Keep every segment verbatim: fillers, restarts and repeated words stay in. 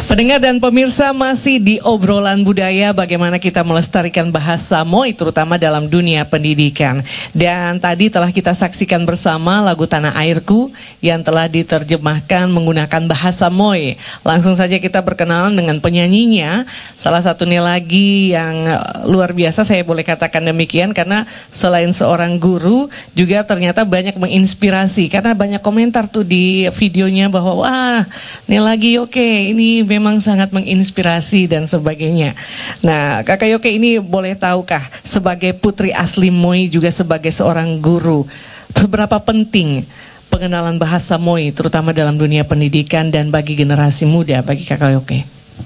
Pendengar dan pemirsa, masih di obrolan budaya bagaimana kita melestarikan bahasa Moy terutama dalam dunia pendidikan. Dan tadi telah kita saksikan bersama lagu Tanah Airku yang telah diterjemahkan menggunakan bahasa Moy. Langsung saja kita berkenalan dengan penyanyinya. Salah satunya lagi yang luar biasa, saya boleh katakan demikian, karena selain seorang guru juga ternyata banyak menginspirasi. Karena banyak komentar tuh di videonya bahwa wah, ini lagi oke, ini memang sangat menginspirasi dan sebagainya. Nah, Kakak Yoke ini boleh tahukah sebagai putri asli Moy juga sebagai seorang guru, seberapa penting pengenalan bahasa Moy terutama dalam dunia pendidikan dan bagi generasi muda, bagi Kakak Yoke?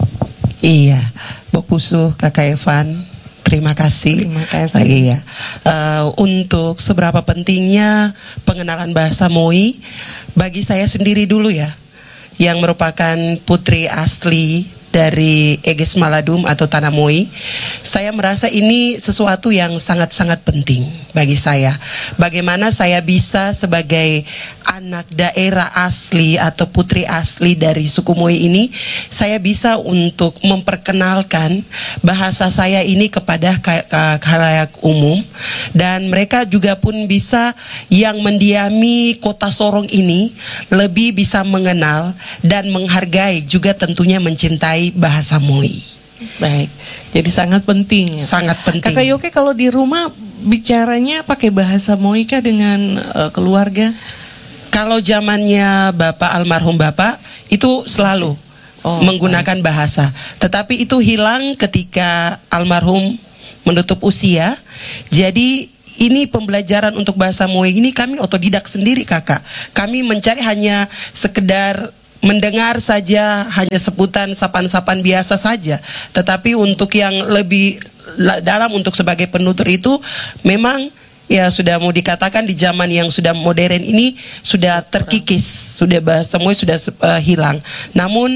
Iya, Bokusu, Kakak Evan, terima kasih. Terima kasih. Iya. Uh, untuk seberapa pentingnya pengenalan bahasa Moy, bagi saya sendiri dulu ya, yang merupakan putri asli dari Eges Maladum atau Tanah Moy, saya merasa ini sesuatu yang sangat-sangat penting bagi saya. Bagaimana saya bisa sebagai anak daerah asli atau putri asli dari suku Moy ini, saya bisa untuk memperkenalkan bahasa saya ini kepada khalayak umum, dan mereka juga pun bisa yang mendiami kota Sorong ini lebih bisa mengenal dan menghargai, juga tentunya mencintai bahasa Moy. Baik, jadi sangat penting. Sangat penting. Kakak Yoke kalau di rumah bicaranya pakai bahasa Moy kah dengan uh, keluarga? Kalau zamannya Bapak almarhum Bapak itu selalu oh, menggunakan baik. bahasa, tetapi itu hilang ketika almarhum menutup usia. Jadi ini pembelajaran untuk bahasa Moy ini kami otodidak sendiri, Kakak. Kami mencari hanya sekedar mendengar saja, hanya sebutan sapan-sapan biasa saja. Tetapi untuk yang lebih dalam, untuk sebagai penutur itu memang ya sudah mau dikatakan di zaman yang sudah modern ini sudah terkikis, sudah bahasa Moy sudah uh, hilang. Namun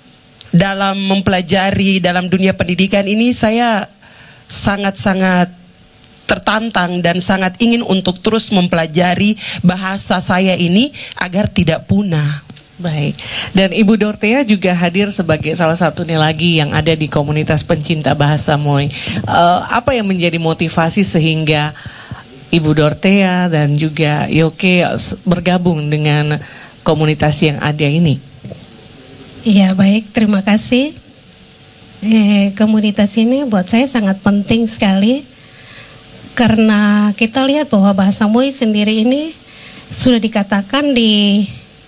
dalam mempelajari dalam dunia pendidikan ini saya sangat-sangat tertantang dan sangat ingin untuk terus mempelajari bahasa saya ini agar tidak punah. Baik, dan Ibu Dortea juga hadir sebagai salah satunya lagi yang ada di komunitas pencinta bahasa Moy. Uh, apa yang menjadi motivasi sehingga Ibu Dortea dan juga Yoke bergabung dengan komunitas yang ada ini? Iya, baik, terima kasih. Eh, komunitas ini buat saya sangat penting sekali, karena kita lihat bahwa bahasa Moy sendiri ini sudah dikatakan di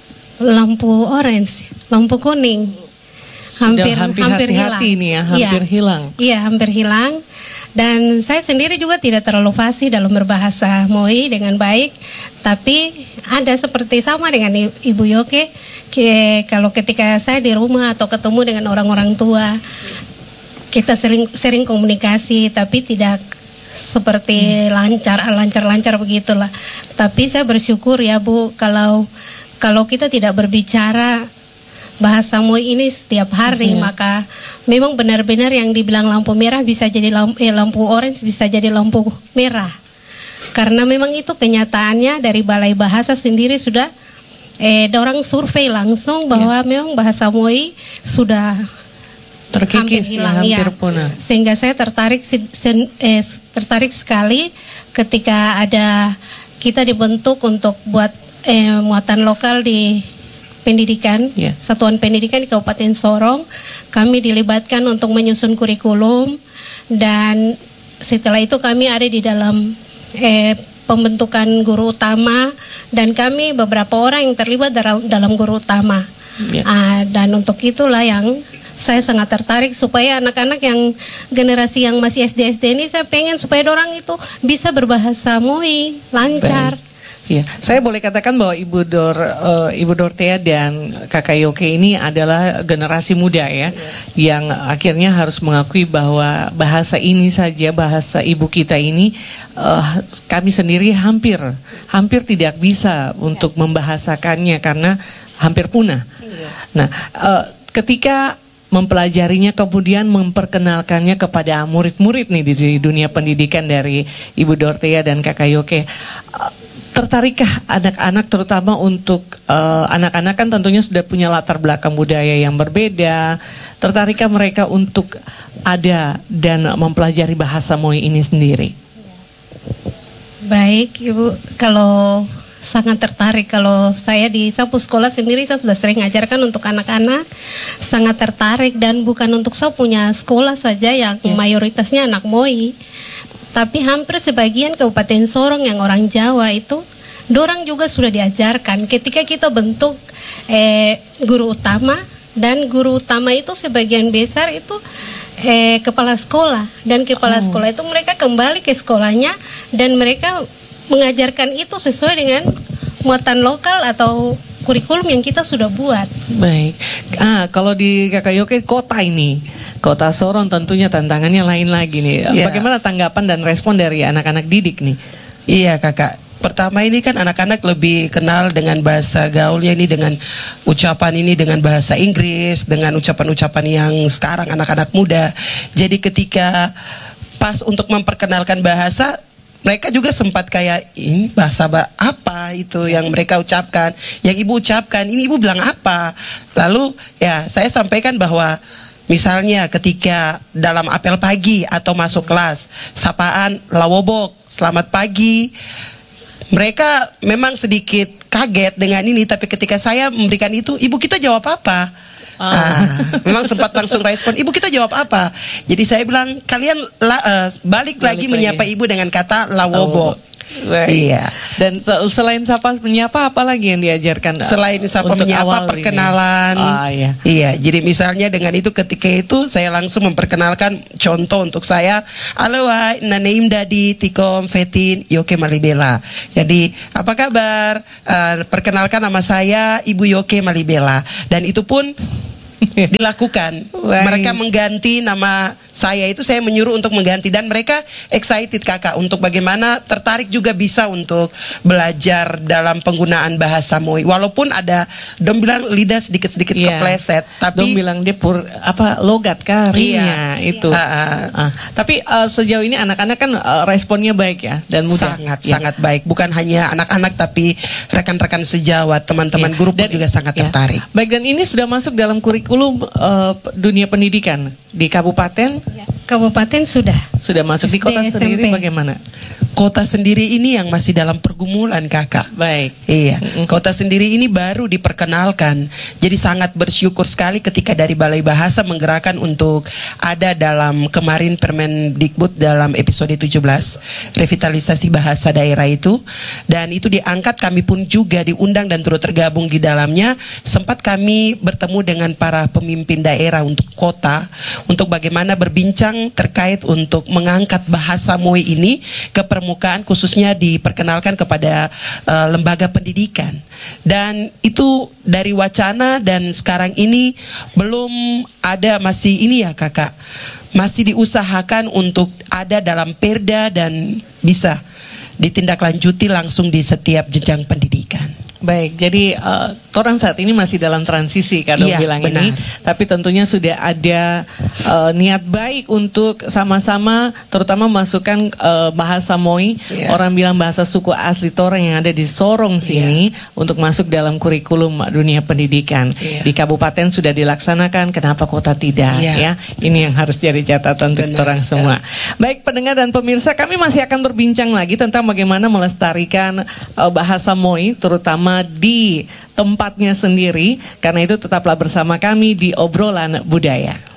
lampu orange, lampu kuning, hampir hampir, hampir hilang. Ini ya, hampir ya, hilang. Iya, hampir hilang. Dan saya sendiri juga tidak terlalu fasih dalam berbahasa Moy dengan baik, tapi ada seperti sama dengan Ibu Yoke, ke, kalau ketika saya di rumah atau ketemu dengan orang-orang tua, kita sering sering komunikasi, tapi tidak seperti lancar, lancar-lancar begitulah. Tapi saya bersyukur ya Bu, kalau Kalau kita tidak berbicara bahasa Moy ini setiap hari, mm-hmm. maka memang benar-benar yang dibilang lampu merah bisa jadi lampu, eh, lampu orange bisa jadi lampu merah. Karena memang itu kenyataannya dari Balai Bahasa sendiri sudah eh, orang survei langsung bahwa yeah. memang bahasa Moy sudah terkikis, hampir hilang, ya, hampir ya. punah. Sehingga saya tertarik sen, eh, tertarik sekali ketika ada kita dibentuk untuk buat Eh, muatan lokal di pendidikan, yeah. Satuan Pendidikan di Kabupaten Sorong. Kami dilibatkan untuk menyusun kurikulum, dan setelah itu kami ada di dalam eh, pembentukan guru utama, dan kami beberapa orang yang terlibat dalam, dalam guru utama. Yeah. Ah, dan untuk itulah yang saya sangat tertarik supaya anak-anak yang generasi yang masih S D S D ini, saya pengen supaya orang itu bisa berbahasa Moy lancar. Baik. Ya, saya boleh katakan bahwa Ibu Dor, uh, Ibu Dortea dan Kakak Yoke ini adalah generasi muda ya, yeah. yang akhirnya harus mengakui bahwa bahasa ini saja, bahasa ibu kita ini, uh, kami sendiri hampir, hampir tidak bisa untuk membahasakannya karena hampir punah. Yeah. Nah, uh, ketika mempelajarinya kemudian memperkenalkannya kepada murid-murid nih di dunia pendidikan dari Ibu Dortea dan Kakak Yoke, uh, tertarikkah anak-anak, terutama untuk uh, anak-anak kan tentunya sudah punya latar belakang budaya yang berbeda, tertarikkah mereka untuk ada dan mempelajari bahasa Moi ini sendiri? Baik Ibu, kalau sangat tertarik, kalau saya di sapu sekolah sendiri saya sudah sering ngajarkan untuk anak-anak, sangat tertarik, dan bukan untuk saya punya sekolah saja yang yeah. mayoritasnya anak Moi, tapi hampir sebagian Kabupaten Sorong yang orang Jawa itu, dorang juga sudah diajarkan. Ketika kita bentuk eh, guru utama, dan guru utama itu sebagian besar itu eh, kepala sekolah, dan kepala oh. sekolah itu mereka kembali ke sekolahnya dan mereka mengajarkan itu sesuai dengan muatan lokal atau kurikulum yang kita sudah buat. Baik. Ah, kalau di Kakak Yoke kota ini, Kota Sorong tentunya tantangannya lain lagi nih. Yeah. Bagaimana tanggapan dan respon dari anak-anak didik nih? Iya Kakak. Pertama ini kan anak-anak lebih kenal dengan bahasa gaulnya ini, dengan ucapan ini, dengan bahasa Inggris, dengan ucapan-ucapan yang sekarang anak-anak muda. Jadi ketika pas untuk memperkenalkan bahasa, mereka juga sempat kayak, ini bahasa apa itu yang mereka ucapkan, yang ibu ucapkan, ini ibu bilang apa. Lalu ya saya sampaikan bahwa misalnya ketika dalam apel pagi atau masuk kelas, sapaan lawobok, selamat pagi, mereka memang sedikit kaget dengan ini, tapi ketika saya memberikan itu, ibu kita jawab apa? Ah. Ah, memang sempat langsung respon, ibu kita jawab apa? Jadi saya bilang, kalian la, uh, balik, balik lagi menyapa ibu dengan kata lawobok. Right. Iya. Dan selain sapa menyapa, apa lagi yang diajarkan? Selain sapa menyapa, perkenalan. Oh, iya. Iya. Jadi misalnya dengan itu, ketika itu saya langsung memperkenalkan contoh untuk saya. Halo, naneim dadi tikom fetin Yoke Malibela. Jadi apa kabar? Uh, perkenalkan nama saya Ibu Yoke Malibela. Dan itu pun dilakukan. Baik. Mereka mengganti nama saya itu, saya menyuruh untuk mengganti, dan mereka excited Kakak untuk bagaimana tertarik juga bisa untuk belajar dalam penggunaan bahasa Moi. Walaupun ada dong bilang lidah sedikit-sedikit yeah. kepleset, tapi dong bilang dia pur apa logat karinya iya. itu. Uh, uh. Uh, tapi uh, sejauh ini anak-anak kan uh, responnya baik ya dan mudah. Sangat ya. sangat baik. Bukan hanya anak-anak tapi rekan-rekan sejawat, teman-teman yeah. guru pun juga sangat yeah. tertarik. Baik, dan ini sudah masuk dalam kurikulum uh, dunia pendidikan di kabupaten. Ya, kabupaten sudah. Sudah masuk. Di kota sendiri bagaimana? Kota sendiri ini yang masih dalam pergumulan Kakak. Baik. Iya. Mm-mm. Kota sendiri ini baru diperkenalkan. Jadi sangat bersyukur sekali ketika dari Balai Bahasa menggerakkan untuk ada dalam kemarin Permendikbud dalam episode tujuh belas revitalisasi bahasa daerah itu, dan itu diangkat, kami pun juga diundang dan turut tergabung di dalamnya. Sempat kami bertemu dengan para pemimpin daerah untuk kota untuk bagaimana berbincang terkait untuk mengangkat bahasa Moi ini ke permukaan, khususnya diperkenalkan kepada uh, lembaga pendidikan. Dan itu dari wacana, dan sekarang ini belum ada, masih ini ya Kakak, masih diusahakan untuk ada dalam perda dan bisa ditindaklanjuti langsung di setiap jenjang pendidikan. Baik, jadi uh, orang saat ini masih dalam transisi kan iya, bilang benar. ini, tapi tentunya sudah ada uh, niat baik untuk sama-sama, terutama masukkan uh, bahasa Moi, yeah. orang bilang bahasa suku asli Toreng yang ada di Sorong sini, yeah. untuk masuk dalam kurikulum dunia pendidikan. Yeah. Di kabupaten sudah dilaksanakan, kenapa kota tidak? Yeah. Ya, ini yang harus jadi catatan untuk orang semua. Baik, pendengar dan pemirsa, kami masih akan berbincang lagi tentang bagaimana melestarikan uh, bahasa Moi, terutama di tempatnya sendiri. Karena itu tetaplah bersama kami di Obrolan Budaya.